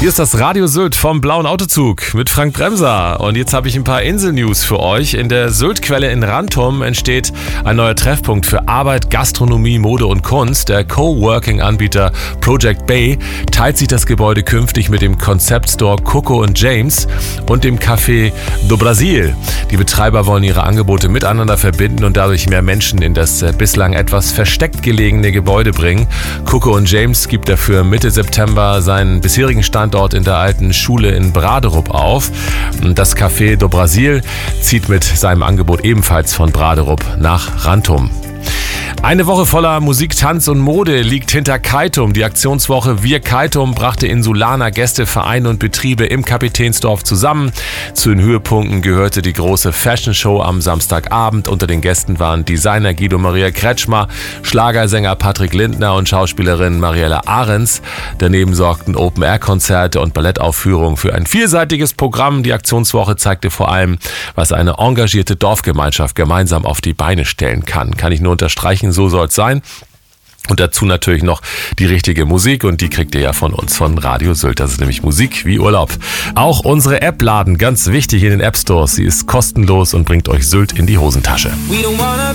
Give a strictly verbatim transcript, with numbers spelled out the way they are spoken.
Hier ist das Radio Sylt vom Blauen Autozug mit Frank Bremser. Und jetzt habe ich ein paar Insel-News für euch. In der Syltquelle in Rantum entsteht ein neuer Treffpunkt für Arbeit, Gastronomie, Mode und Kunst. Der Coworking-Anbieter Project Bay teilt sich das Gebäude künftig mit dem Konzeptstore Coco und James und dem Café do Brasil. Die Betreiber wollen ihre Angebote miteinander verbinden und dadurch mehr Menschen in das bislang etwas versteckt gelegene Gebäude bringen. Coco und James gibt dafür Mitte September seinen bisherigen Standort in der alten Schule in Braderup auf. Das Café do Brasil zieht mit seinem Angebot ebenfalls von Braderup nach Rantum. Eine Woche voller Musik, Tanz und Mode liegt hinter Keitum. Die Aktionswoche Wir Keitum brachte Insulaner Gäste, Vereine und Betriebe im Kapitänsdorf zusammen. Zu den Höhepunkten gehörte die große Fashion Show am Samstagabend. Unter den Gästen waren Designer Guido Maria Kretschmer, Schlagersänger Patrick Lindner und Schauspielerin Mariella Ahrens. Daneben sorgten Open-Air-Konzerte und Ballettaufführungen für ein vielseitiges Programm. Die Aktionswoche zeigte vor allem, was eine engagierte Dorfgemeinschaft gemeinsam auf die Beine stellen kann. Kann ich nur unterstreichen, so soll es sein. Und dazu natürlich noch die richtige Musik und die kriegt ihr ja von uns, von Radio Sylt. Das ist nämlich Musik wie Urlaub. Auch unsere App laden, ganz wichtig in den App Stores. Sie ist kostenlos und bringt euch Sylt in die Hosentasche.